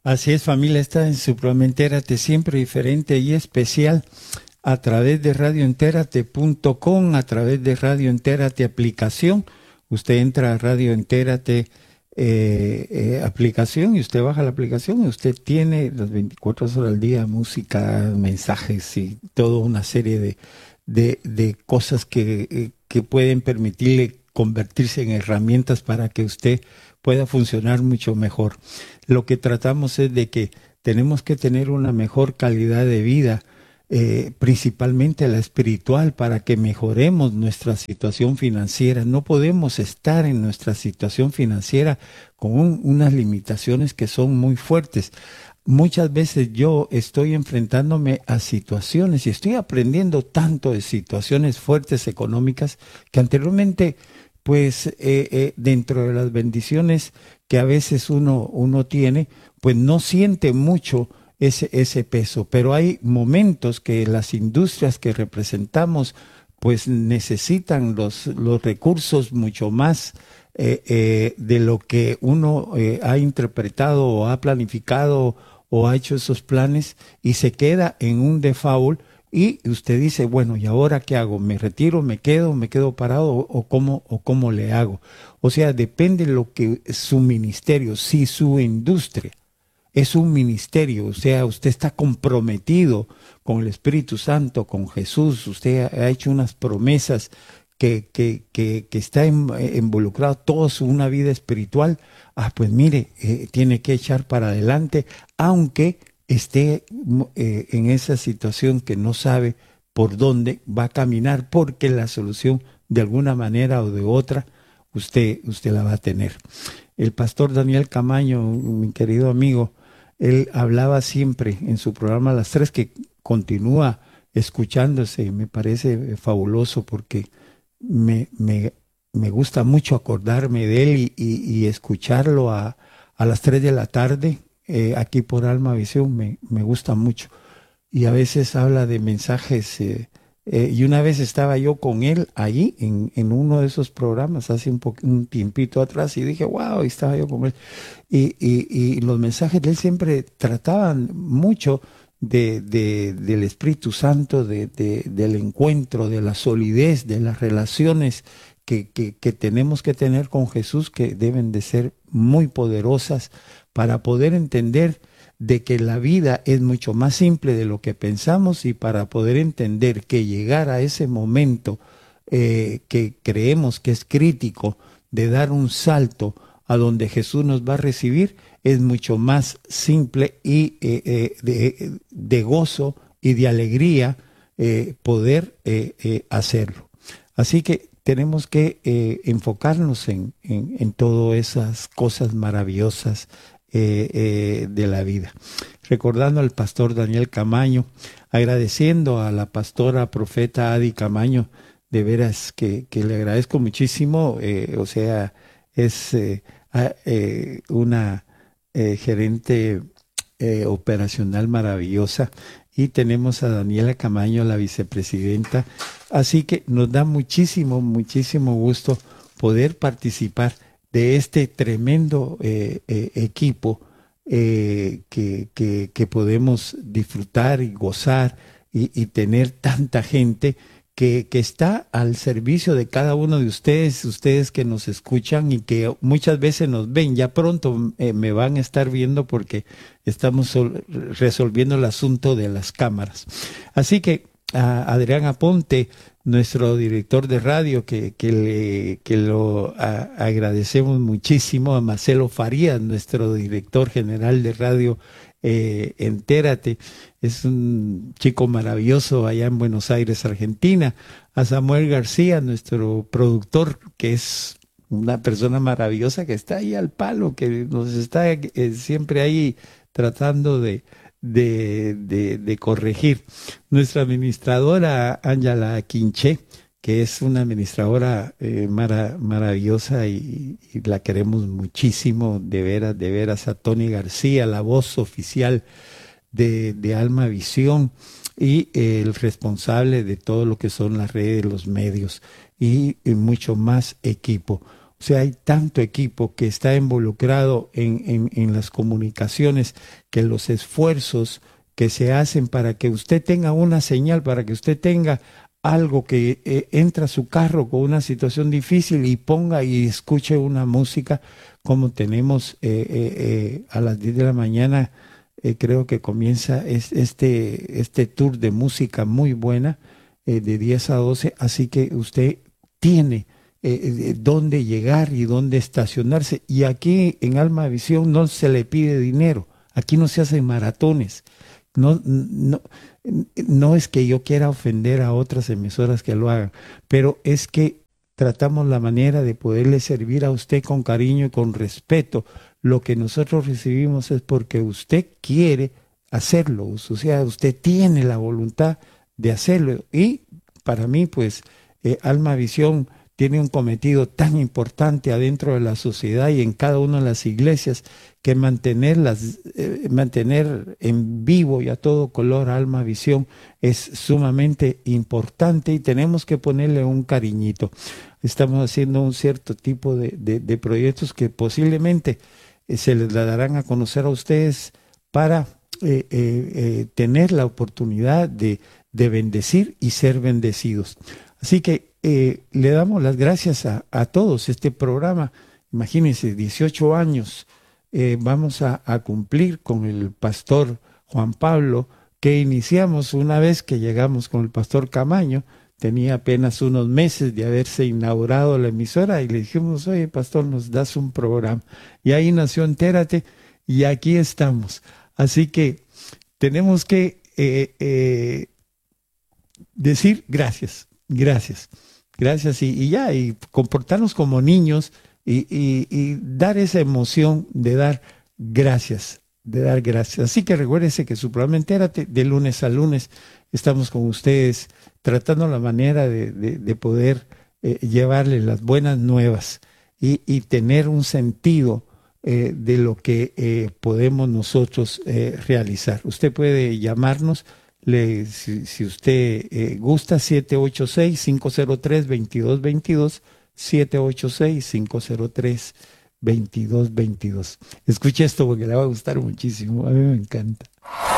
Así es, familia, está en su programa Entérate, siempre diferente y especial a través de radioentérate.com, a través de Radio Entérate aplicación. Usted entra a Radio Entérate aplicación y usted baja la aplicación y usted tiene las 24 horas al día música, mensajes y toda una serie de cosas que pueden permitirle convertirse en herramientas para que usted pueda funcionar mucho mejor. Lo que tratamos es de que tenemos que tener una mejor calidad de vida, principalmente la espiritual, para que mejoremos nuestra situación financiera. No podemos estar en nuestra situación financiera con unas limitaciones que son muy fuertes. Muchas veces yo estoy enfrentándome a situaciones y estoy aprendiendo tanto de situaciones fuertes económicas que anteriormente, pues dentro de las bendiciones que a veces uno tiene, pues no siente mucho ese peso. Pero hay momentos que las industrias que representamos, pues necesitan los recursos mucho más de lo que uno ha interpretado o ha planificado o ha hecho esos planes y se queda en un default y usted dice, bueno, ¿y ahora qué hago? ¿Me retiro, me quedo parado o cómo le hago? O sea, depende de lo que su ministerio, si su industria es un ministerio, o sea, usted está comprometido con el Espíritu Santo, con Jesús, usted ha hecho unas promesas que está involucrado toda una vida espiritual, pues mire, tiene que echar para adelante, aunque esté en esa situación que no sabe por dónde va a caminar, porque la solución de alguna manera o de otra, usted la va a tener. El pastor Daniel Camaño, mi querido amigo, él hablaba siempre en su programa Las Tres, que continúa escuchándose, me parece fabuloso porque me gusta mucho acordarme de él y escucharlo a las 3 de la tarde, aquí por Alma Visión, me gusta mucho. Y a veces habla de mensajes, y una vez estaba yo con él allí en uno de esos programas, hace un tiempito atrás, y dije, wow, y estaba yo con él. Y los mensajes de él siempre trataban mucho del Espíritu Santo, del encuentro, de la solidez, de las relaciones que tenemos que tener con Jesús, que deben de ser muy poderosas para poder entender de que la vida es mucho más simple de lo que pensamos y para poder entender que llegar a ese momento que creemos que es crítico de dar un salto a donde Jesús nos va a recibir, es mucho más simple y de gozo y de alegría poder hacerlo. Así que tenemos que enfocarnos en todas esas cosas maravillosas de la vida. Recordando al pastor Daniel Camaño, agradeciendo a la pastora profeta Adi Camaño, de veras que le agradezco muchísimo, o sea, es una gerente operacional maravillosa, y tenemos a Daniela Camaño, la vicepresidenta, así que nos da muchísimo gusto poder participar de este tremendo equipo que podemos disfrutar y gozar y tener tanta gente que está al servicio de cada uno de ustedes que nos escuchan y que muchas veces nos ven. Ya pronto me van a estar viendo porque estamos resolviendo el asunto de las cámaras. Así que Adrián Aponte, nuestro director de radio, que lo agradecemos muchísimo, a Marcelo Farías, nuestro director general de radio Entérate, es un chico maravilloso allá en Buenos Aires, Argentina, a Samuel García, nuestro productor, que es una persona maravillosa que está ahí al palo, que nos está siempre ahí tratando de corregir. Nuestra administradora Ángela Quinché, que es una administradora maravillosa y la queremos muchísimo, de veras, a Tony García, la voz oficial de Alma Visión y el responsable de todo lo que son las redes, los medios y mucho más equipo. O sea, hay tanto equipo que está involucrado en las comunicaciones, que los esfuerzos que se hacen para que usted tenga una señal, para que usted tenga algo que entra a su carro con una situación difícil y ponga y escuche una música, como tenemos a las 10 de la mañana, creo que comienza este tour de música muy buena, de 10 a 12, así que usted tiene dónde llegar y dónde estacionarse. Y aquí en Alma Visión no se le pide dinero, aquí no se hacen maratones. No es que yo quiera ofender a otras emisoras que lo hagan, pero es que tratamos la manera de poderle servir a usted con cariño y con respeto. Lo que nosotros recibimos es porque usted quiere hacerlo, o sea, usted tiene la voluntad de hacerlo. Y para mí, pues, Alma Visión tiene un cometido tan importante adentro de la sociedad y en cada una de las iglesias, que mantener en vivo y a todo color Alma Visión es sumamente importante, y tenemos que ponerle un cariñito. Estamos haciendo un cierto tipo de proyectos que posiblemente se les darán a conocer a ustedes para tener la oportunidad de bendecir y ser bendecidos. Así que le damos las gracias a todos. Este programa, imagínense, 18 años vamos a cumplir con el pastor Juan Pablo, que iniciamos una vez que llegamos con el pastor Camaño. Tenía apenas unos meses de haberse inaugurado la emisora y le dijimos: oye, pastor, nos das un programa. Y ahí nació Entérate y aquí estamos. Así que tenemos que decir gracias, gracias, gracias y comportarnos como niños y dar esa emoción de dar gracias, de dar gracias. Así que recuérdense que su programa Entérate, de lunes a lunes, estamos con ustedes tratando la manera de poder llevarle las buenas nuevas y tener un sentido de lo que podemos nosotros realizar. Usted puede llamarnos, si usted gusta, 786-503-2222, 786-503-2222. Escuche esto porque le va a gustar muchísimo, a mí me encanta.